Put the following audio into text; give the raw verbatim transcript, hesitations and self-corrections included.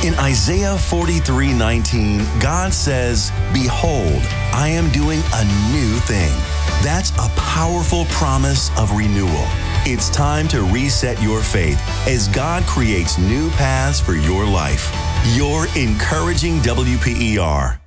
In Isaiah forty-three nineteen, God says, "Behold, I am doing a new thing." That's a powerful promise of renewal. It's time to reset your faith as God creates new paths for your life. You're encouraging W P E R.